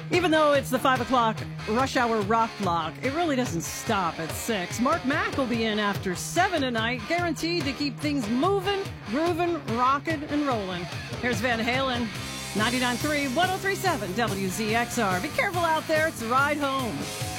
Even though it's the 5 o'clock rush hour rock block, it really doesn't stop at 6. Mark Mack will be in after 7 tonight, guaranteed to keep things moving, grooving, rocking, and rolling. Here's Van Halen, 99.3, 103.7 WZXR. Be careful out there, it's the ride home.